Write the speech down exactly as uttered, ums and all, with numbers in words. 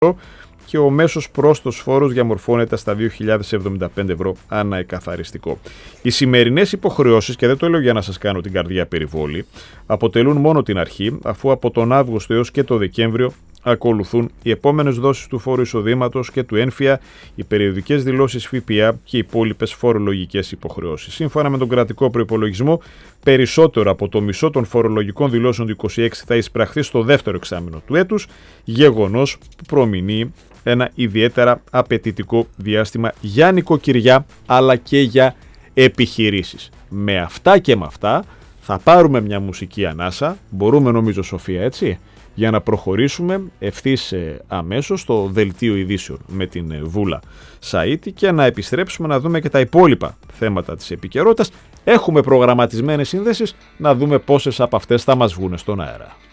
και ο μέσος πρόστος φόρος διαμορφώνεται στα δύο χιλιάδες εβδομήντα πέντε ευρώ ανά εκαθαριστικό. Οι σημερινές υποχρεώσεις, και δεν το λέω για να σας κάνω την καρδιά περιβόλη, αποτελούν μόνο την αρχή, αφού από τον Αύγουστο έως και το Δεκέμβριο ακολουθούν οι επόμενες δόσεις του φόρου εισοδήματος και του έμφυα, οι περιοδικές δηλώσεις ΦΠΑ και οι υπόλοιπες φορολογικές υποχρεώσεις. Σύμφωνα με τον κρατικό προϋπολογισμό, περισσότερο από το μισό των φορολογικών δηλώσεων του είκοσι έξι θα εισπραχθεί στο δεύτερο εξάμηνο του έτους, γεγονός που προμηνύει ένα ιδιαίτερα απαιτητικό διάστημα για νοικοκυριά αλλά και για επιχειρήσεις. Με αυτά και με αυτά θα πάρουμε μια μουσική ανάσα, μπορούμε νομίζω Σοφία έτσι, για να προχωρήσουμε ευθύς αμέσως στο δελτίο ειδήσεων με την Βούλα Σαΐτη και να επιστρέψουμε να δούμε και τα υπόλοιπα θέματα της επικαιρότητας. Έχουμε προγραμματισμένες σύνδεσεις, να δούμε πόσες από αυτές θα μας βγουν στον αέρα.